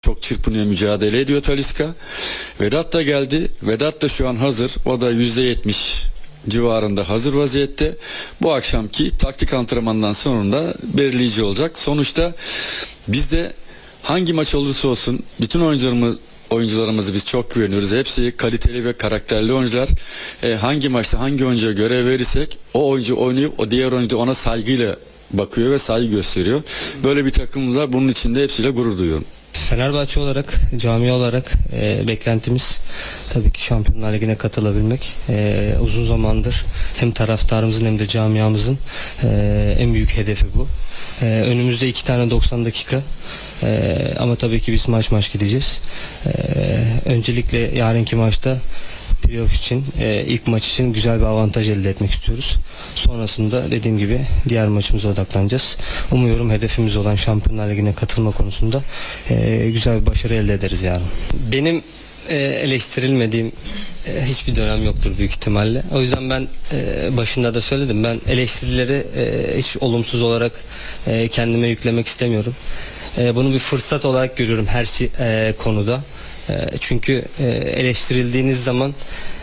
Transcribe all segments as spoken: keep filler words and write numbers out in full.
çok çırpınıyor, mücadele ediyor Talisca. Vedat da geldi. Vedat da şu an hazır. O da yüzde yetmiş civarında hazır vaziyette. Bu akşamki taktik antrenmandan sonra belirleyici olacak. Sonuçta bizde hangi maç olursa olsun bütün oyuncularımız oyuncularımızı biz çok güveniyoruz. Hepsi kaliteli ve karakterli oyuncular. E, hangi maçta hangi oyuncuya görev verirsek o oyuncu oynayıp o diğer oyuncu da ona saygıyla bakıyor ve saygı gösteriyor. Böyle bir takımla bunun içinde hepsiyle gurur duyuyorum. Fenerbahçe olarak, cami olarak e, beklentimiz tabii ki Şampiyonlar Ligi'ne katılabilmek. E, uzun zamandır hem taraftarımızın hem de camiamızın e, en büyük hedefi bu. E, önümüzde iki tane doksan dakika e, ama tabii ki biz maç maç gideceğiz. E, öncelikle yarınki maçta playoff için, e, ilk maç için güzel bir avantaj elde etmek istiyoruz. Sonrasında dediğim gibi diğer maçımıza odaklanacağız. Umuyorum hedefimiz olan Şampiyonlar Ligi'ne katılma konusunda e, güzel bir başarı elde ederiz yarın. Benim e, eleştirilmediğim e, hiçbir dönem yoktur büyük ihtimalle. O yüzden ben e, başında da söyledim. Ben eleştirileri e, hiç olumsuz olarak e, kendime yüklemek istemiyorum. E, bunu bir fırsat olarak görüyorum her şey, e, konuda. Çünkü eleştirildiğiniz zaman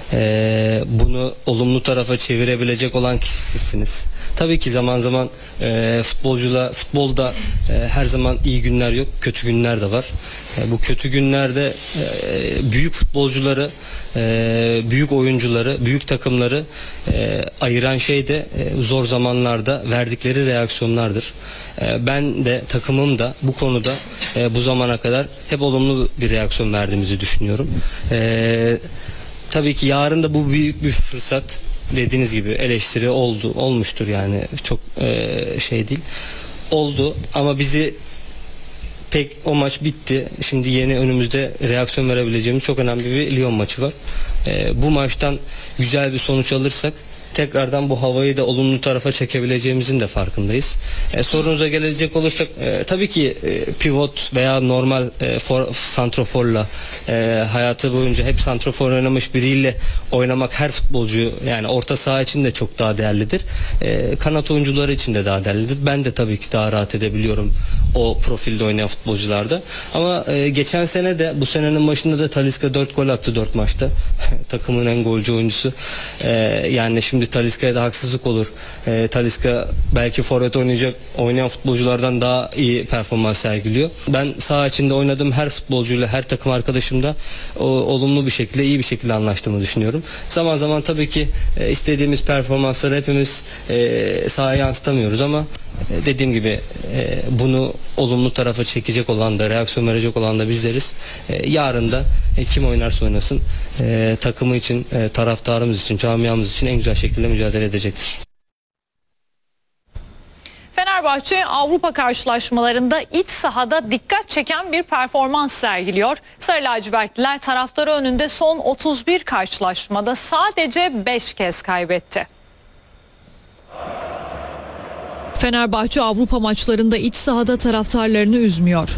bunu olumlu tarafa çevirebilecek olan kişisiniz. Tabii ki zaman zaman futbolcula futbolda her zaman iyi günler yok, kötü günler de var. Bu kötü günlerde büyük futbolcuları, büyük oyuncuları, büyük takımları ayıran şey de zor zamanlarda verdikleri reaksiyonlardır. Ben de takımım da bu konuda bu zamana kadar hep olumlu bir reaksiyon verdiğimizi düşünüyorum. Ee, tabii ki yarın da bu büyük bir fırsat. Dediğiniz gibi eleştiri oldu, olmuştur yani çok e, şey değil. Oldu ama bizi pek o maç bitti. Şimdi yeni önümüzde reaksiyon verebileceğimiz çok önemli bir Lyon maçı var. E, bu maçtan güzel bir sonuç alırsak tekrardan bu havayı da olumlu tarafa çekebileceğimizin de farkındayız. E, sorunuza gelecek olursak e, tabii ki e, pivot veya normal e, for, santroforla e, hayatı boyunca hep santrofor oynamış biriyle oynamak her futbolcu yani orta saha için de çok daha değerlidir. E, kanat oyuncuları için de daha değerlidir. Ben de tabii ki daha rahat edebiliyorum o profilde oynayan futbolcularda. Ama e, geçen sene de bu senenin başında da Talisca dört gol attı dört maçta. Takımın en golcü oyuncusu. E, yani şimdi Talisca'ya da haksızlık olur. E, Talisca belki forvet oynayacak oynayan futbolculardan daha iyi performans sergiliyor. Ben saha içinde oynadığım her futbolcuyla, her takım arkadaşımda o, olumlu bir şekilde, iyi bir şekilde anlaştığımı düşünüyorum. Zaman zaman tabii ki e, istediğimiz performansları hepimiz e, sahaya yansıtamıyoruz ama e, dediğim gibi e, bunu olumlu tarafa çekecek olan da, reaksiyon verecek olan da bizleriz. E, yarın da e, kim oynarsa oynasın e, takımı için, e, taraftarımız için, camiamız için en güzel şekilde mücadele edecektir. Fenerbahçe Avrupa karşılaşmalarında iç sahada dikkat çeken bir performans sergiliyor. Sarı lacivertliler taraftarı önünde son otuz bir karşılaşmada sadece beş kez kaybetti. Fenerbahçe Avrupa maçlarında iç sahada taraftarlarını üzmüyor.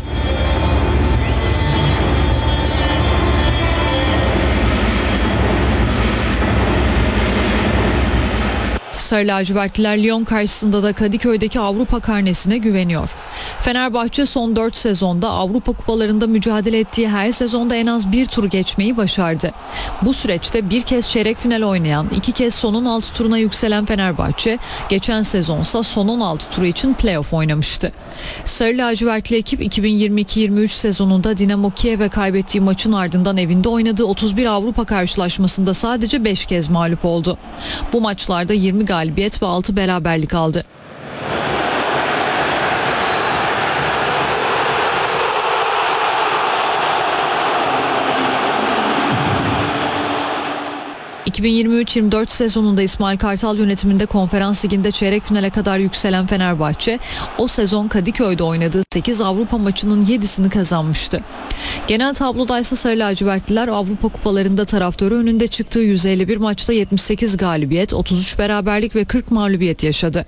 Sarı lacivertliler Lyon karşısında da Kadıköy'deki Avrupa karnesine güveniyor. Fenerbahçe son dört sezonda Avrupa kupalarında mücadele ettiği her sezonda en az bir tur geçmeyi başardı. Bu süreçte bir kez çeyrek final oynayan, iki kez son on altı turuna yükselen Fenerbahçe, geçen sezonsa son on altı turu için playoff oynamıştı. Sarı lacivertli ekip iki bin yirmi iki yirmi üç sezonunda Dinamo Kiev'e kaybettiği maçın ardından evinde oynadığı otuz bir Avrupa karşılaşmasında sadece beş kez mağlup oldu. Bu maçlarda yirmi galibiyet ve altı beraberlik aldı. iki bin yirmi üç yirmi dört sezonunda İsmail Kartal yönetiminde Konferans Ligi'nde çeyrek finale kadar yükselen Fenerbahçe, o sezon Kadıköy'de oynadığı sekiz Avrupa maçının yedisini kazanmıştı. Genel tabloda ise Sarı lacivertliler Avrupa kupalarında taraftarı önünde çıktığı yüz elli bir maçta yetmiş sekiz galibiyet, otuz üç beraberlik ve kırk mağlubiyet yaşadı.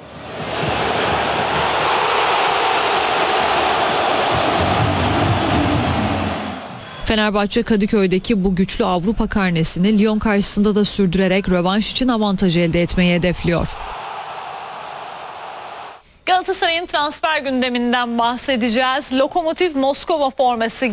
Fenerbahçe Kadıköy'deki bu güçlü Avrupa karnesini Lyon karşısında da sürdürerek rövanş için avantaj elde etmeyi hedefliyor. Galatasaray'ın transfer gündeminden bahsedeceğiz. Lokomotiv Moskova forması